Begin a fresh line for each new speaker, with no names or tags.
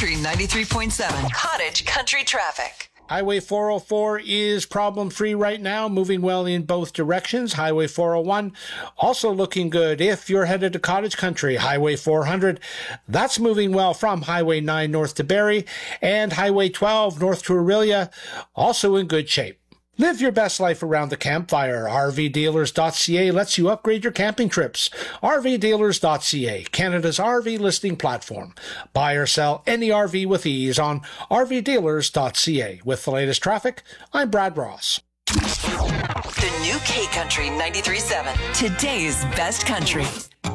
Country 93.7. Cottage Country traffic.
Highway 404 is problem-free right now, moving well in both directions. Highway 401 also looking good if you're headed to Cottage Country. Highway 400, that's moving well from Highway 9 north to Barrie, and Highway 12 north to Orillia, also in good shape. Live your best life around the campfire. RVdealers.ca lets you upgrade your camping trips. RVdealers.ca, Canada's RV listing platform. Buy or sell any RV with ease on RVdealers.ca. With the latest traffic, I'm Brad Ross.
The new K Country 93.7. Today's best country.